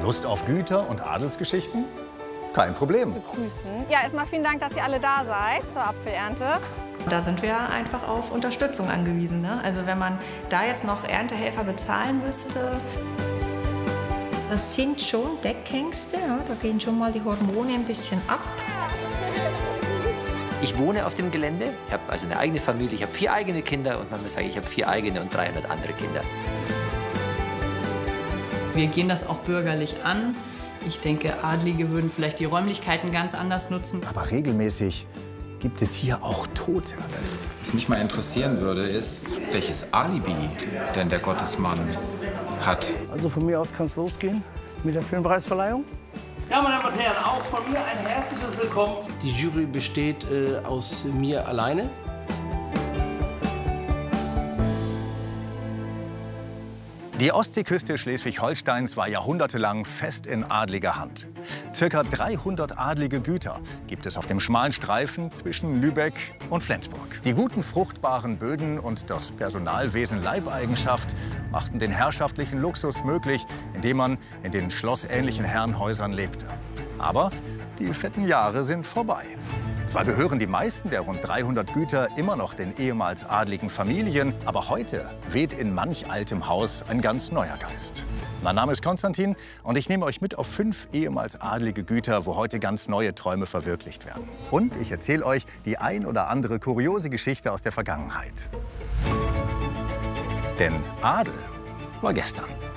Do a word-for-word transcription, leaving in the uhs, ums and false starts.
Lust auf Güter und Adelsgeschichten? Kein Problem. Begrüßen. Ja, erstmal vielen Dank, dass ihr alle da seid zur Apfelernte. Da sind wir einfach auf Unterstützung angewiesen, ne? Also wenn man da jetzt noch Erntehelfer bezahlen müsste. Das sind schon Deckhengste, ja, da gehen schon mal die Hormone ein bisschen ab. Ich wohne auf dem Gelände, ich habe also eine eigene Familie, ich habe vier eigene Kinder und man muss sagen, ich habe vier eigene und dreihundert andere Kinder. Wir gehen das auch bürgerlich an. Ich denke, Adlige würden vielleicht die Räumlichkeiten ganz anders nutzen. Aber regelmäßig gibt es hier auch Tote. Was mich mal interessieren würde, ist, welches Alibi denn der Gottesmann hat. Also von mir aus kann es losgehen mit der Filmpreisverleihung. Ja, meine Damen und Herren, auch von mir ein herzliches Willkommen. Die Jury besteht äh, aus mir alleine. Die Ostseeküste Schleswig-Holsteins war jahrhundertelang fest in adliger Hand. Circa dreihundert adlige Güter gibt es auf dem schmalen Streifen zwischen Lübeck und Flensburg. Die guten, fruchtbaren Böden und das Personalwesen Leibeigenschaft machten den herrschaftlichen Luxus möglich, indem man in den schlossähnlichen Herrenhäusern lebte. Aber die fetten Jahre sind vorbei. Zwar gehören die meisten der rund dreihundert Güter immer noch den ehemals adligen Familien, aber heute weht in manch altem Haus ein ganz neuer Geist. Mein Name ist Konstantin und ich nehme euch mit auf fünf ehemals adlige Güter, wo heute ganz neue Träume verwirklicht werden. Und ich erzähle euch die ein oder andere kuriose Geschichte aus der Vergangenheit. Denn Adel war gestern.